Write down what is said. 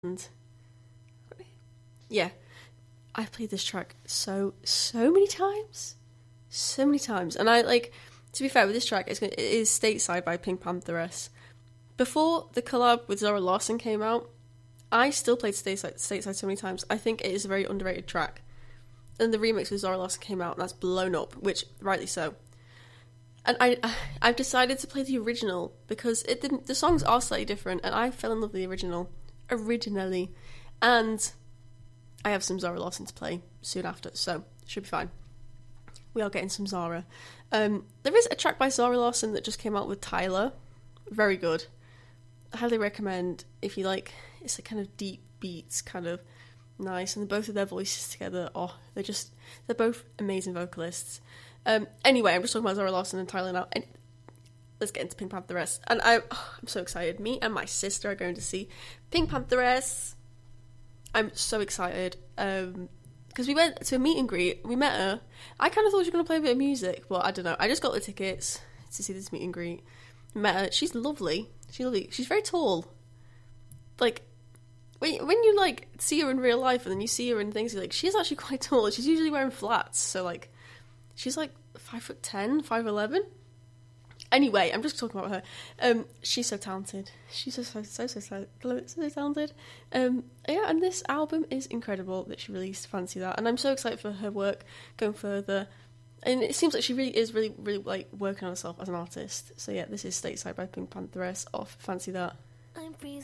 And yeah, I've played this track so many times. So many times. And I, like, to be fair, with this track, it is Stateside by Pink Pantheress. Before the collab with Zara Larsson came out, I still played Stateside so many times. I think it is a very underrated track. And the remix with Zara Larsson came out, and that's blown up, which, rightly so. And I've decided to play the original, because the songs are slightly different, and I fell in love with the original, originally. And I have some Zara Larsson to play soon after, so should be fine. We are getting some Zara. There is a track by Zara Larsson that just came out with Tyler. Very good. I highly recommend if you like. It's a kind of deep beats, kind of nice, and both of their voices together, they're both amazing vocalists. Anyway, I'm just talking about Zara Larsson and Tyler now, and let's get into Pink Pantheress. And I'm so excited. Me and my sister are going to see Pink Pantheress. I'm so excited. Because we went to a meet and greet, we met her. I kind of thought she was going to play a bit of music, but I don't know. I just got the tickets to see this meet and greet. Met her. She's lovely. She's very tall. Like, when you, like, see her in real life and then you see her in things, you're like, she's actually quite tall. She's usually wearing flats, so, like, she's, like, 5'10", 5'11". Anyway, I'm just talking about her. She's so talented. She's so talented. Yeah, and this album is incredible that she released. Fancy that. And I'm so excited for her work going further. And it seems like she really is really like working on herself as an artist. So yeah, this is Stateside by Pink Pantheress off Fancy That. I'm freezing.